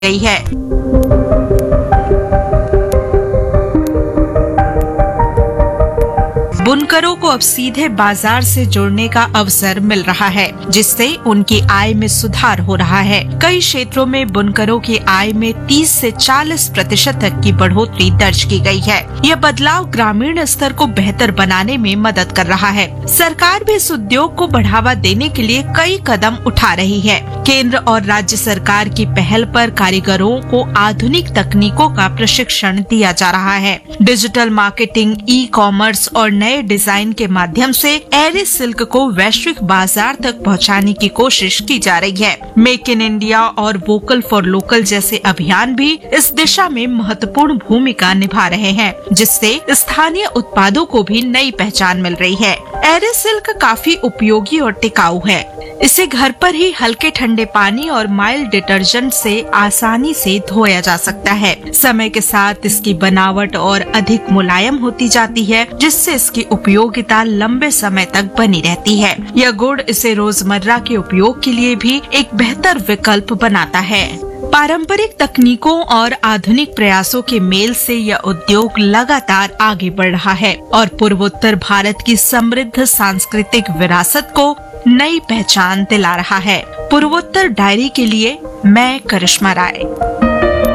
गई है। बुनकरों को अब सीधे बाजार से जुड़ने का अवसर मिल रहा है, जिससे उनकी आय में सुधार हो रहा है। कई क्षेत्रों में बुनकरों की आय में 30 से 40% तक की बढ़ोतरी दर्ज की गई है। यह बदलाव ग्रामीण स्तर को बेहतर बनाने में मदद कर रहा है। सरकार भी इस उद्योग को बढ़ावा देने के लिए कई कदम उठा रही है। केंद्र और राज्य सरकार की पहल पर कारीगरों को आधुनिक तकनीकों का प्रशिक्षण दिया जा रहा है। डिजिटल मार्केटिंग, ई कॉमर्स और नए डिजाइन के माध्यम से एरी सिल्क को वैश्विक बाजार तक पहुंचाने की कोशिश की जा रही है। मेक इन इंडिया और वोकल फॉर लोकल जैसे अभियान भी इस दिशा में महत्वपूर्ण भूमिका निभा रहे हैं, जिससे स्थानीय उत्पादों को भी नई पहचान मिल रही है। एरी सिल्क काफी उपयोगी और टिकाऊ है। इसे घर पर ही हल्के ठंडे पानी और माइल्ड डिटर्जेंट से आसानी से धोया जा सकता है। समय के साथ इसकी बनावट और अधिक मुलायम होती जाती है, जिससे इसकी उपयोगिता लंबे समय तक बनी रहती है। यह गुण इसे रोजमर्रा के उपयोग के लिए भी एक बेहतर विकल्प बनाता है। पारंपरिक तकनीकों और आधुनिक प्रयासों के मेल से यह उद्योग लगातार आगे बढ़ रहा है और पूर्वोत्तर भारत की समृद्ध सांस्कृतिक विरासत को नई पहचान दिला रहा है। पूर्वोत्तर डायरी के लिए मैं करिश्मा राय।